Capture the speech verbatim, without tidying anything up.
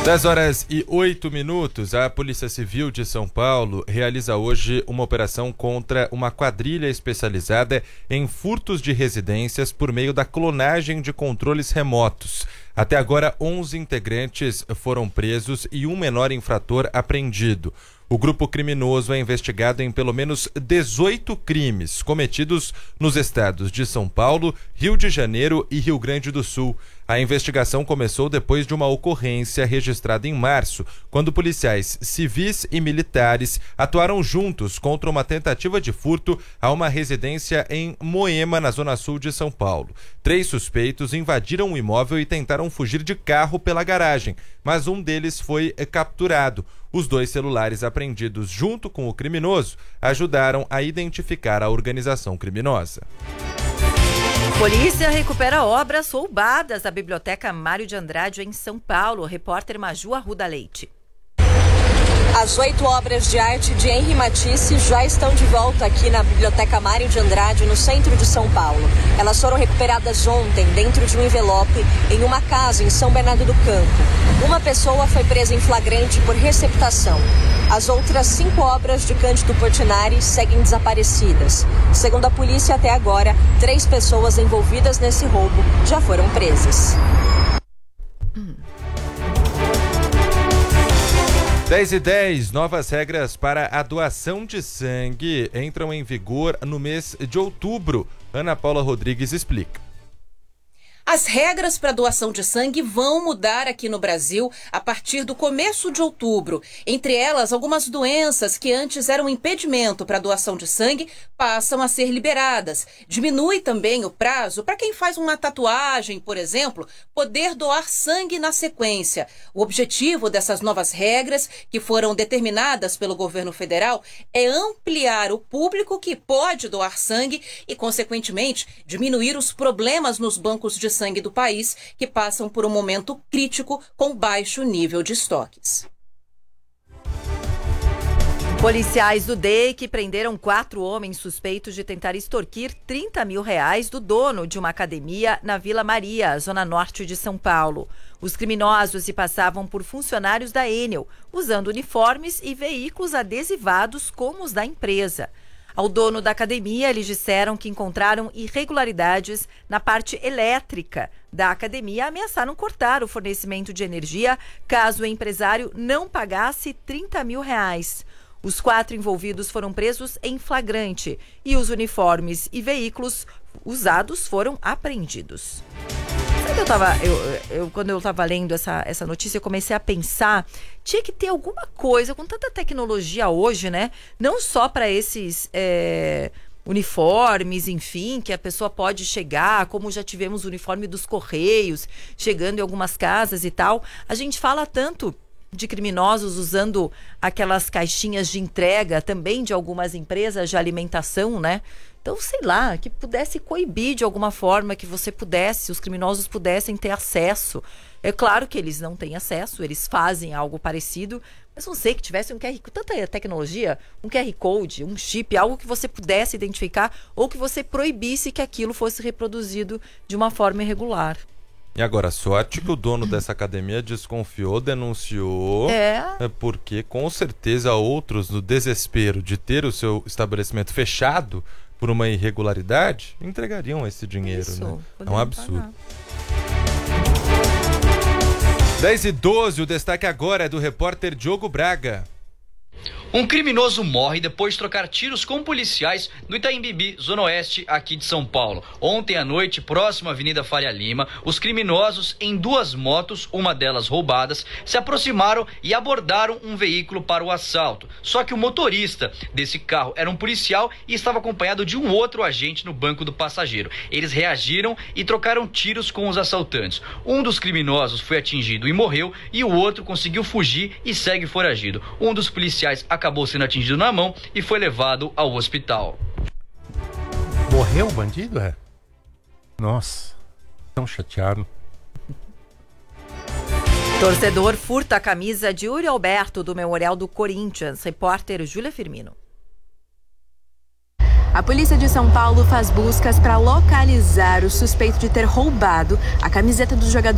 dez horas e oito minutos, a Polícia Civil de São Paulo realiza hoje uma operação contra uma quadrilha especializada em furtos de residências por meio da clonagem de controles remotos. Até agora, onze integrantes foram presos e um menor infrator apreendido. O grupo criminoso é investigado em pelo menos dezoito crimes cometidos nos estados de São Paulo, Rio de Janeiro e Rio Grande do Sul. A investigação começou depois de uma ocorrência registrada em março, quando policiais civis e militares atuaram juntos contra uma tentativa de furto a uma residência em Moema, na zona sul de São Paulo. Três suspeitos invadiram o imóvel e tentaram fugir de carro pela garagem, mas um deles foi capturado. Os dois celulares apreendidos junto com o criminoso ajudaram a identificar a organização criminosa. Polícia recupera obras roubadas da Biblioteca Mário de Andrade, em São Paulo. Repórter Maju Arruda Leite. As oito obras de arte de Henri Matisse já estão de volta aqui na Biblioteca Mário de Andrade, no centro de São Paulo. Elas foram recuperadas ontem dentro de um envelope em uma casa em São Bernardo do Campo. Uma pessoa foi presa em flagrante por receptação. As outras cinco obras de Cândido Portinari seguem desaparecidas. Segundo a polícia, até agora, três pessoas envolvidas nesse roubo já foram presas. Hum. dez e dez, novas regras para a doação de sangue entram em vigor no mês de outubro. Ana Paula Rodrigues explica. As regras para doação de sangue vão mudar aqui no Brasil a partir do começo de outubro. Entre elas, algumas doenças que antes eram um impedimento para a doação de sangue passam a ser liberadas. Diminui também o prazo para quem faz uma tatuagem, por exemplo, poder doar sangue na sequência. O objetivo dessas novas regras, que foram determinadas pelo governo federal, é ampliar o público que pode doar sangue e, consequentemente, diminuir os problemas nos bancos de sangue do país, que passam por um momento crítico com baixo nível de estoques. Policiais do D E I C prenderam quatro homens suspeitos de tentar extorquir trinta mil reais do dono de uma academia na Vila Maria, zona norte de São Paulo. Os criminosos se passavam por funcionários da Enel, usando uniformes e veículos adesivados como os da empresa. Ao dono da academia, eles disseram que encontraram irregularidades na parte elétrica da academia e ameaçaram cortar o fornecimento de energia caso o empresário não pagasse trinta mil reais. Os quatro envolvidos foram presos em flagrante e os uniformes e veículos usados foram apreendidos. Sabe que eu tava, eu, eu, quando eu estava lendo essa, essa notícia, eu comecei a pensar, tinha que ter alguma coisa, com tanta tecnologia hoje, né? Não só para esses é, uniformes, enfim, que a pessoa pode chegar, como já tivemos o uniforme dos Correios, chegando em algumas casas e tal. A gente fala tanto de criminosos usando aquelas caixinhas de entrega também de algumas empresas de alimentação, né? Então, sei lá, que pudesse coibir de alguma forma, que você pudesse, os criminosos pudessem ter acesso. É claro que eles não têm acesso, eles fazem algo parecido, mas não sei, que tivesse um Q R Code, tanta tecnologia, um Q R Code, um chip, algo que você pudesse identificar ou que você proibisse que aquilo fosse reproduzido de uma forma irregular. E agora, sorte que o dono dessa academia desconfiou, denunciou, é. porque com certeza outros, no desespero de ter o seu estabelecimento fechado por uma irregularidade, entregariam esse dinheiro, Isso, né? É um absurdo. Pagar. dez e doze, o destaque agora é do repórter Diogo Braga. Um criminoso morre depois de trocar tiros com policiais no Itaim Bibi, zona oeste aqui de São Paulo. Ontem à noite, próximo à Avenida Faria Lima, os criminosos em duas motos, uma delas roubadas, se aproximaram e abordaram um veículo para o assalto. Só que o motorista desse carro era um policial e estava acompanhado de um outro agente no banco do passageiro. Eles reagiram e trocaram tiros com os assaltantes. Um dos criminosos foi atingido e morreu, e o outro conseguiu fugir e segue foragido. Um dos policiais acabou sendo atingido na mão e foi levado ao hospital. Morreu o bandido, é? Nossa, tão chateado. Torcedor furta a camisa de Yuri Alberto do Memorial do Corinthians. Repórter Júlia Firmino. A polícia de São Paulo faz buscas para localizar o suspeito de ter roubado a camiseta do jogador